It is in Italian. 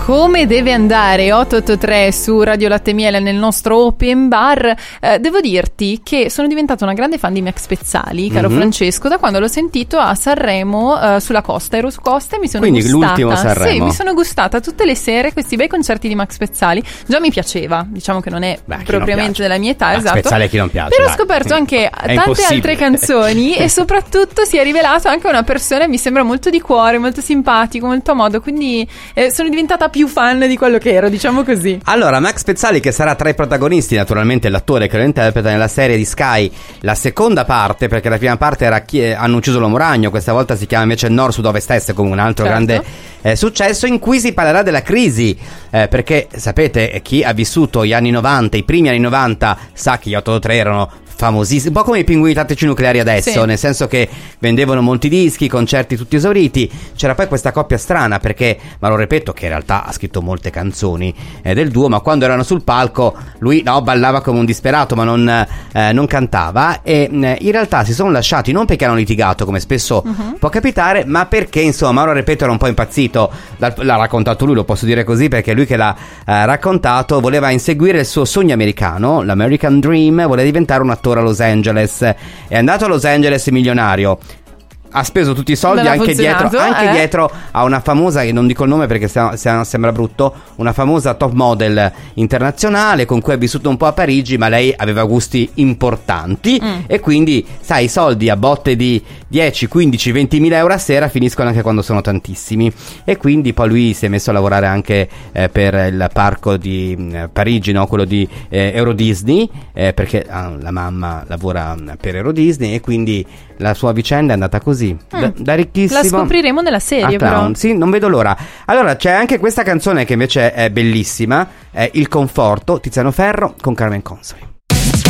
come deve andare 883 su Radio Latte Miele nel nostro open bar. Devo dirti che sono diventata una grande fan di Max Pezzali, caro Francesco, da quando l'ho sentito a Sanremo, sulla Costa. Ero su Costa e mi sono gustata. Quindi l'ultimo Sanremo. Sì, mi sono gustata tutte le sere questi bei concerti di Max Pezzali. Già mi piaceva, diciamo che non è propriamente della mia età, Max esatto. Pezzali a chi non piace. Però ho scoperto anche tante altre canzoni e soprattutto si è rivelato anche una persona, mi sembra molto di cuore, molto simpatico, molto a modo, quindi sono diventata più fan di quello che ero, diciamo così. Allora, Max Pezzali, che sarà tra i protagonisti, naturalmente l'attore che lo interpreta nella serie di Sky, la seconda parte, perché la prima parte era Hanno ucciso l'uomo ragno, questa volta si chiama invece Nord Sud Ovest Est, come un altro grande successo, in cui si parlerà della crisi, perché sapete, chi ha vissuto gli anni 90, i primi anni 90, sa che gli 883 erano famosissimi, un po' come i Pinguini Tattici Nucleari adesso, nel senso che vendevano molti dischi, concerti tutti esauriti. C'era poi questa coppia strana, perché, ma lo ripeto, che in realtà ha scritto molte canzoni del duo, ma quando erano sul palco lui ballava come un disperato, ma non cantava, e in realtà si sono lasciati non perché hanno litigato, come spesso può capitare, ma perché insomma Mauro Repetto era un po' impazzito, l'ha raccontato lui, lo posso dire così perché è lui che l'ha raccontato, voleva inseguire il suo sogno americano, l'American Dream, voleva diventare un attore a Los Angeles, è andato a Los Angeles milionario, ha speso tutti i soldi anche dietro a una famosa, che non dico il nome perché sembra brutto, una famosa top model internazionale con cui ha vissuto un po' a Parigi, ma lei aveva gusti importanti e quindi sai, i soldi a botte di 10, 15, 20 mila euro a sera finiscono anche quando sono tantissimi, e quindi poi lui si è messo a lavorare anche per il parco di Parigi, no? Quello di Euro Disney, perché la mamma lavora per Euro Disney, e quindi la sua vicenda è andata così, da ricchissimo. La scopriremo nella serie, però. Sì, non vedo l'ora. Allora, c'è anche questa canzone che invece è bellissima, è Il Conforto, Tiziano Ferro con Carmen Consoli.